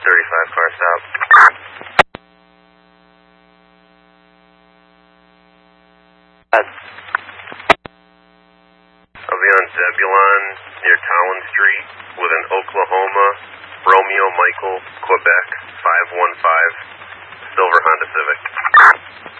35 car stop. I'll be on Zebulon near Collins Street with an Oklahoma Romeo Michael Quebec 515 silver Honda Civic.